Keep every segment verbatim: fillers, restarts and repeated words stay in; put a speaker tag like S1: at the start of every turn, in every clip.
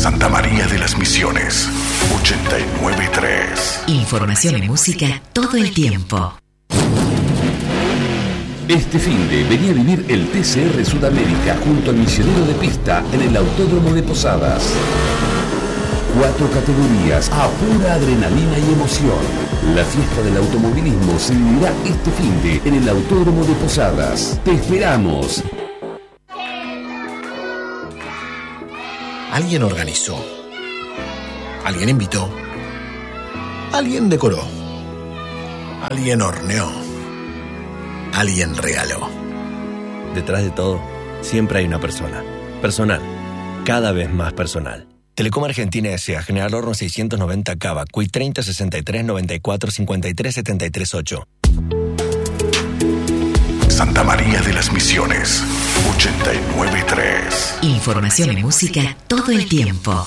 S1: Santa María de las Misiones, ochenta y nueve punto tres.
S2: Información y música todo el tiempo.
S3: Este finde venía a vivir el T C R Sudamérica junto al misionero de pista en el Autódromo de Posadas. Cuatro categorías a pura adrenalina y emoción. La fiesta del automovilismo se vivirá este finde en el Autódromo de Posadas. ¡Te esperamos!
S4: Alguien organizó. Alguien invitó. Alguien decoró. Alguien horneó. Alguien regaló.
S5: Detrás de todo, siempre hay una persona. Personal. Cada vez más personal. Telecom Argentina S A. General Horno seiscientos noventa Cava. Q I treinta sesenta y tres noventa y cuatro cincuenta y tres setenta y tres ocho.
S1: Santa María de las Misiones, ochenta y nueve punto tres.
S2: Información y música todo el tiempo.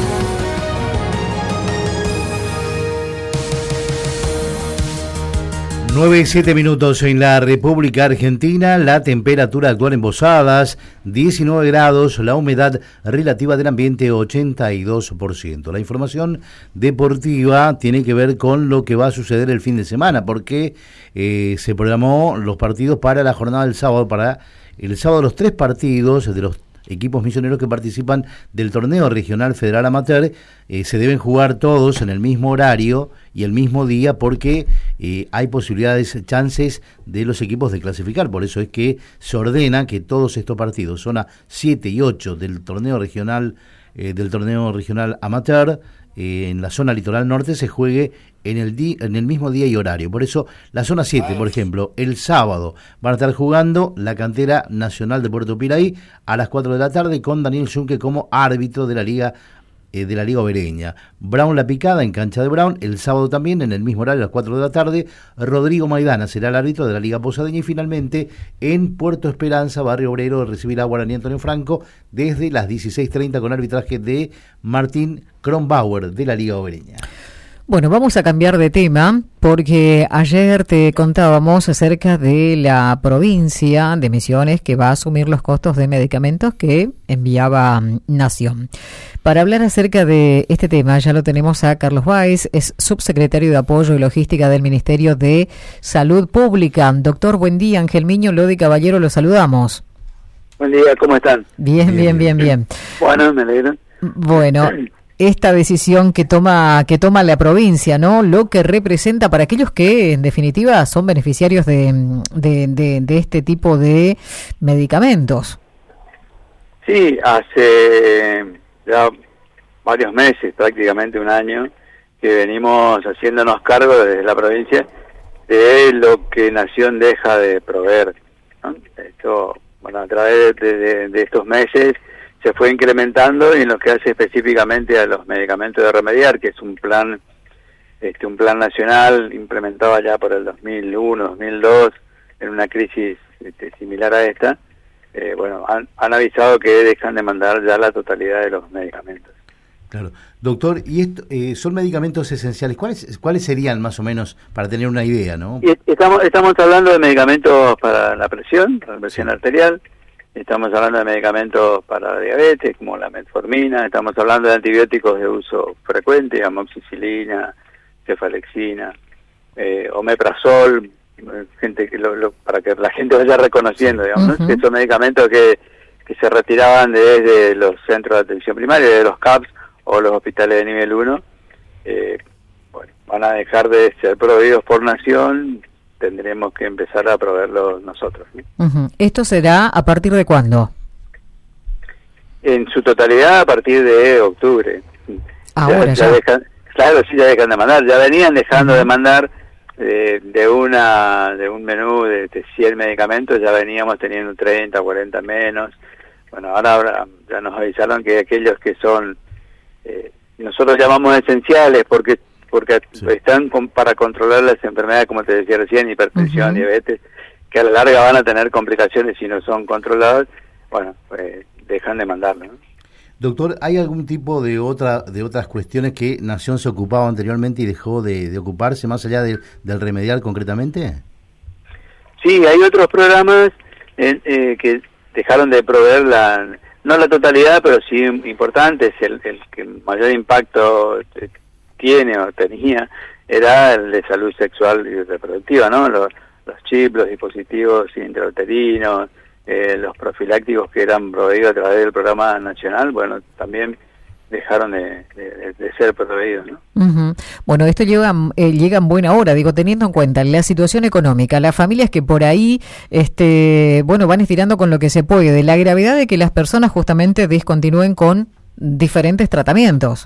S6: nueve y siete minutos en la República Argentina. La temperatura actual en Posadas, diecinueve grados, la humedad relativa del ambiente ochenta y dos por ciento. La información deportiva tiene que ver con lo que va a suceder el fin de semana, porque eh, se programó los partidos para la jornada del sábado, para el sábado los tres partidos de los equipos misioneros que participan del torneo regional federal amateur. Eh, se deben jugar todos en el mismo horario y el mismo día, porque eh, hay posibilidades, chances de los equipos de clasificar. Por eso es que se ordena que todos estos partidos, zona siete y ocho del torneo regional eh, del torneo regional amateur, eh, en la zona litoral norte, se juegue en el di- en el mismo día y horario. Por eso la zona siete, por ejemplo, el sábado van a estar jugando la Cantera Nacional de Puerto Piraí a las cuatro de la tarde, con Daniel Junque como árbitro de la Liga eh, de la Liga Obereña. Brown La Picada en cancha de Brown, el sábado también en el mismo horario a las cuatro de la tarde. Rodrigo Maidana será el árbitro de la Liga Posadeña, y finalmente en Puerto Esperanza, Barrio Obrero, recibirá a Guaraní Antonio Franco desde las dieciséis treinta con arbitraje de Martín Kronbauer de la Liga Obereña.
S7: Bueno, vamos a cambiar de tema, porque ayer te contábamos acerca de la provincia de Misiones que va a asumir los costos de medicamentos que enviaba Nación. Para hablar acerca de este tema ya lo tenemos a Carlos Weiss, es subsecretario de Apoyo y Logística del Ministerio de Salud Pública. Doctor, buen día. Ángel Miño, Lodi Caballero, lo saludamos.
S8: Buen día, ¿cómo están?
S7: Bien, bien, bien, bien.
S8: Bueno, me alegro.
S7: Bueno, esta decisión que toma que toma la provincia, ¿no? Lo que representa para aquellos que, en definitiva, son beneficiarios de, de, de, de este tipo de medicamentos.
S8: Sí, hace ya varios meses, prácticamente un año, que venimos haciéndonos cargo desde la provincia de lo que Nación deja de proveer, ¿no? Esto, bueno, a través de, de, de estos meses se fue incrementando, y en lo que hace específicamente a los medicamentos de remediar, que es un plan este un plan nacional implementado ya por el dos mil uno, dos mil dos, en una crisis este, similar a esta. Eh, bueno, han, han avisado que dejan de mandar ya la totalidad de los medicamentos.
S6: Claro. Doctor, y esto eh, son medicamentos esenciales. ¿Cuáles cuáles serían, más o menos, para tener una idea, no?
S8: Y estamos estamos hablando de medicamentos para la presión, para la presión sí. arterial. Estamos hablando de medicamentos para la diabetes, como la metformina. Estamos hablando de antibióticos de uso frecuente, amoxicilina, cefalexina, eh, omeprazol, gente que lo, lo, para que la gente vaya reconociendo, digamos, uh-huh. ¿no? Que son medicamentos que, que se retiraban desde los centros de atención primaria, de los C A P S o los hospitales de nivel uno. Eh, bueno, van a dejar de ser proveídos por Nación. Tendremos que empezar a proveerlos nosotros, ¿sí?
S7: Uh-huh. ¿Esto será a partir de cuándo?
S8: En su totalidad a partir de octubre.
S7: Ahora ya.
S8: ya. ya dejan, claro, sí, ya dejan de mandar. Ya venían dejando uh-huh. de mandar eh, de una de un menú de, de cien medicamentos, ya veníamos teniendo treinta, cuarenta menos. Bueno, ahora, ahora ya nos avisaron que aquellos que son, eh, nosotros llamamos esenciales, porque porque sí. están con, para controlar las enfermedades, como te decía recién, hipertensión, uh-huh. diabetes, que a la larga van a tener complicaciones si no son controlados. Bueno, pues dejan de mandarlo, ¿no?
S6: Doctor, ¿hay algún tipo de otra de otras cuestiones que Nación se ocupaba anteriormente y dejó de, de ocuparse, más allá de, del remedial concretamente?
S8: Sí, hay otros programas eh, eh, que dejaron de proveer la, no la totalidad, pero sí importante, es el, el que mayor impacto tiene o tenía, era el de salud sexual y reproductiva, ¿no? Los, los chips, los dispositivos intrauterinos, eh, los profilácticos que eran proveídos a través del programa nacional, bueno, también dejaron de, de, de ser proveídos, ¿no?
S7: Uh-huh. Bueno, esto llega, eh, llega en buena hora, digo, teniendo en cuenta la situación económica, las familias que por ahí, este, bueno, van estirando con lo que se puede, la gravedad de que las personas justamente discontinúen con diferentes tratamientos.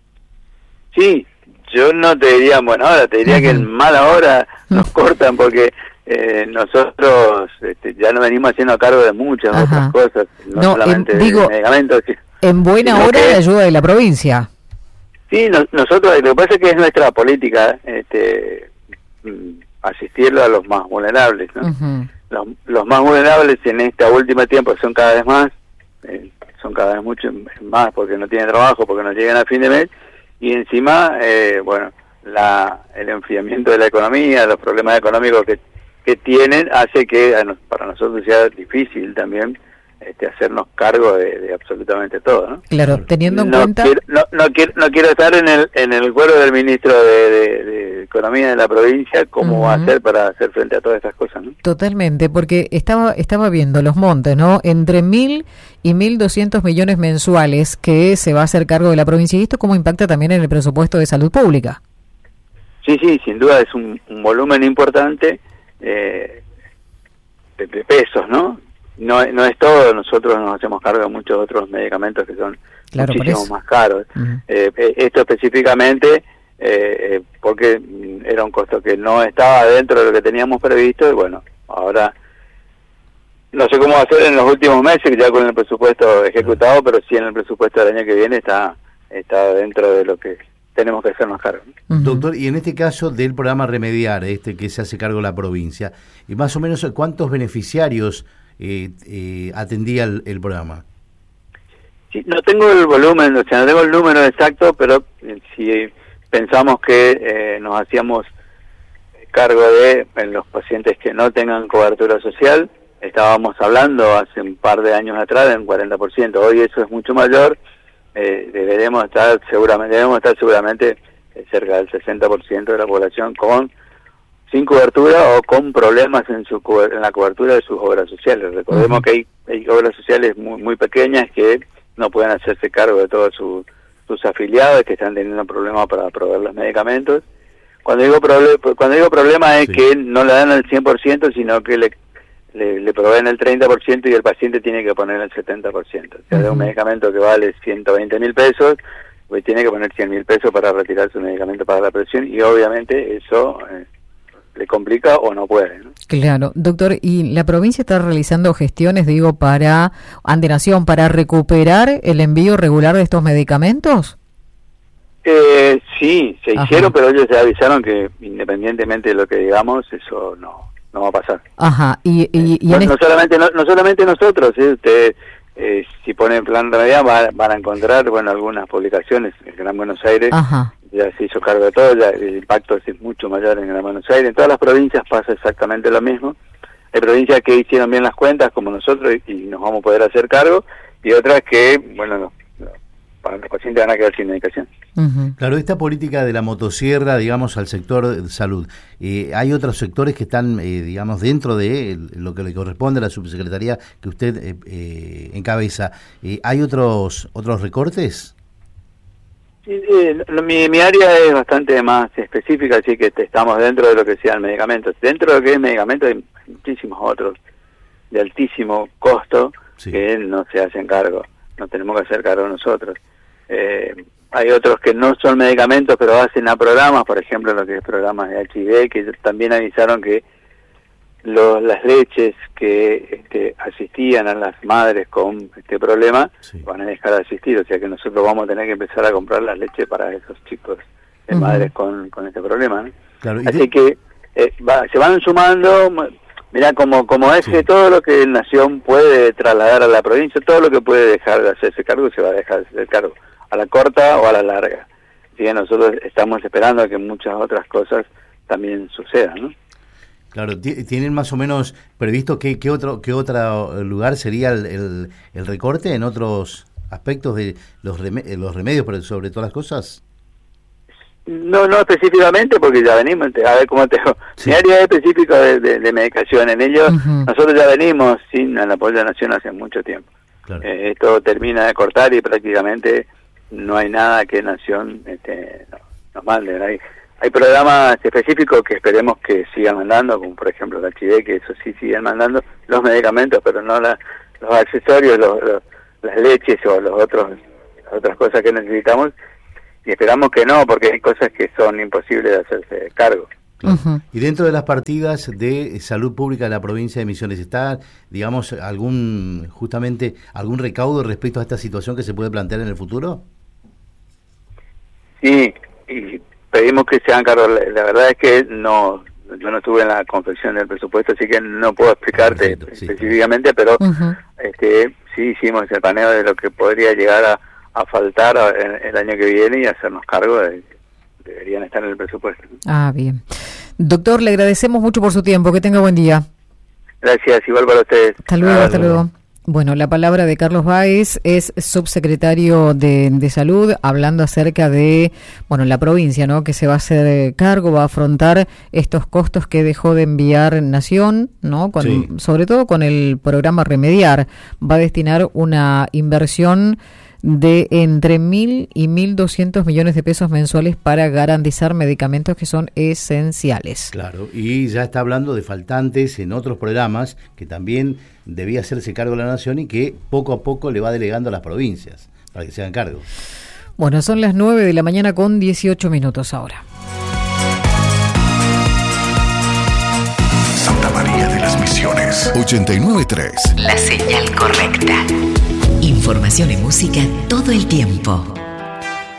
S8: Sí, yo no te diría en buena hora, te diría uh-huh. que en mala hora nos uh-huh. cortan porque eh, nosotros este, ya nos venimos haciendo cargo de muchas uh-huh. otras cosas, no, no solamente en, digo, de medicamentos.
S7: En buena hora de ayuda de la provincia.
S8: Sí, no, nosotros, lo que pasa es que es nuestra política este, asistirlo a los más vulnerables, ¿no? Uh-huh. Los, los más vulnerables en este último tiempo son cada vez más, eh, son cada vez mucho más porque no tienen trabajo, porque no llegan a fin de mes, y encima, eh, bueno, la el enfriamiento de la economía, los problemas económicos que, que tienen, hace que para nosotros sea difícil también Este, hacernos cargo de, de absolutamente todo, ¿no?
S7: Claro, teniendo en
S8: no
S7: cuenta...
S8: Quiero, no, no, quiero, no quiero estar en el en el cuero del ministro de, de, de Economía de la provincia, cómo uh-huh. va a hacer para hacer frente a todas estas cosas, ¿no?
S7: Totalmente, porque estaba estaba viendo los montos, ¿no? Entre mil y mil doscientos millones mensuales que se va a hacer cargo de la provincia, y esto cómo impacta también en el presupuesto de salud pública.
S8: Sí, sí, sin duda es un, un volumen importante eh, de, de pesos, ¿no? No, no es todo, nosotros nos hacemos cargo de muchos otros medicamentos que son claro, muchísimo más caros. Uh-huh. Eh, esto específicamente eh, porque era un costo que no estaba dentro de lo que teníamos previsto y bueno, ahora no sé cómo va a ser en los últimos meses, ya con el presupuesto ejecutado, pero sí en el presupuesto del año que viene está, está dentro de lo que tenemos que hacernos cargo.
S6: Uh-huh. Doctor, y en este caso del programa Remediar, este que se hace cargo la provincia, y más o menos ¿cuántos beneficiarios Eh, eh, atendía el, el programa?
S8: Sí, no tengo el volumen, o sea, no tengo el número exacto, pero eh, si pensamos que eh, nos hacíamos cargo de en los pacientes que no tengan cobertura social, estábamos hablando hace un par de años atrás de un cuarenta por ciento, hoy eso es mucho mayor, eh, deberemos estar seguramente, debemos estar seguramente eh, cerca del sesenta por ciento de la población con sin cobertura o con problemas en su en la cobertura de sus obras sociales. Recordemos uh-huh. que hay, hay obras sociales muy muy pequeñas que no pueden hacerse cargo de todos su, sus afiliados que están teniendo problemas para proveer los medicamentos. Cuando digo proble cuando digo problema es sí. que no le dan el cien por ciento, sino que le, le, le proveen el treinta por ciento y el paciente tiene que poner el setenta por ciento. O sea, uh-huh. de un medicamento que vale ciento veinte mil pesos, pues tiene que poner cien mil pesos para retirar su medicamento para la presión y obviamente eso... Eh, le complica o no puede, ¿no?
S7: Claro, doctor, ¿y la provincia está realizando gestiones, digo, para Andenación, para recuperar el envío regular de estos medicamentos?
S8: Eh, sí, se Ajá. hicieron, pero ellos ya avisaron que independientemente de lo que digamos, eso no no va a pasar.
S7: Ajá, y, y, y
S8: no,
S7: en
S8: no
S7: este...
S8: solamente no, no solamente nosotros, ¿eh? Usted, eh, si pone en plan realidad va, van a encontrar, bueno, algunas publicaciones en Gran Buenos Aires. Ajá. Ya se hizo cargo de todo, ya el impacto es mucho mayor en Gran Buenos Aires. En todas las provincias pasa exactamente lo mismo. Hay provincias que hicieron bien las cuentas, como nosotros, y, y nos vamos a poder hacer cargo, y otras que, bueno, no, no, para los pacientes van a quedar sin medicación.
S6: Uh-huh. Claro, esta política de la motosierra, digamos, al sector de salud, eh, ¿hay otros sectores que están, eh, digamos, dentro de lo que le corresponde a la subsecretaría que usted eh, eh, encabeza? Eh, ¿Hay otros otros recortes?
S8: Sí, sí, mi, mi área es bastante más específica, así que estamos dentro de lo que sea el medicamento. Dentro de lo que es medicamento hay muchísimos otros de altísimo costo sí. que no se hacen cargo, nos tenemos que hacer cargo nosotros. Eh, hay otros que no son medicamentos, pero hacen a programas, por ejemplo, lo que es programas de H I V, que también avisaron que los, las leches que este, asistían a las madres con este problema sí. van a dejar de asistir, o sea que nosotros vamos a tener que empezar a comprar las leches para esos chicos de uh-huh. madres con, con este problema, ¿no? Claro, así de... que eh, va, se van sumando, mira, como como es sí. que todo lo que Nación puede trasladar a la provincia, todo lo que puede dejar de hacerse cargo, se va a dejar de hacer cargo, a la corta o a la larga. Así que nosotros estamos esperando que muchas otras cosas también sucedan, ¿no?
S6: Claro, ¿tienen más o menos previsto qué, qué otro qué otro lugar sería el, el, el recorte en otros aspectos de los, rem los remedios, pero sobre todas las cosas?
S8: No, no específicamente, porque ya venimos, a ver cómo te digo, sí. Mi área es específica de, de, de medicación, en ello uh-huh. nosotros ya venimos sin el apoyo de la Nación hace mucho tiempo. Claro. Eh, esto termina de cortar y prácticamente no hay nada que Nación este, no, nos mande, hay Hay programas específicos que esperemos que sigan mandando, como por ejemplo la H I V, que eso sí siguen mandando, los medicamentos, pero no la, los accesorios, los, los, las leches o los otros las otras cosas que necesitamos, y esperamos que no, porque hay cosas que son imposibles de hacerse cargo.
S6: Uh-huh. Y dentro de las partidas de salud pública de la provincia de Misiones, ¿está, digamos, algún justamente algún recaudo respecto a esta situación que se puede plantear en el futuro?
S8: Sí, y pedimos que se hagan cargo. La, la verdad es que no, yo no estuve en la confección del presupuesto, así que no puedo explicarte Perfecto, sí, específicamente, pero uh-huh. este, sí hicimos el paneo de lo que podría llegar a, a faltar el, el año que viene y hacernos cargo de, deberían estar en el presupuesto.
S7: Ah, bien. Doctor, le agradecemos mucho por su tiempo, que tenga buen día.
S8: Gracias, igual para ustedes.
S7: Hasta luego, hasta, hasta luego. luego. Bueno, la palabra de Carlos Báez, es subsecretario de, de Salud, hablando acerca de, bueno, la provincia, ¿no?, que se va a hacer cargo, va a afrontar estos costos que dejó de enviar Nación, ¿no?, con, sí. sobre todo con el programa Remediar, va a destinar una inversión de entre mil y mil doscientos millones de pesos mensuales para garantizar medicamentos que son esenciales.
S6: Claro, y ya está hablando de faltantes en otros programas que también debía hacerse cargo la Nación y que poco a poco le va delegando a las provincias para que se hagan cargo.
S7: Bueno, son las nueve de la mañana con dieciocho minutos ahora.
S1: Santa María de las Misiones, ochenta y nueve punto tres.
S2: La señal correcta. Información y música todo el tiempo.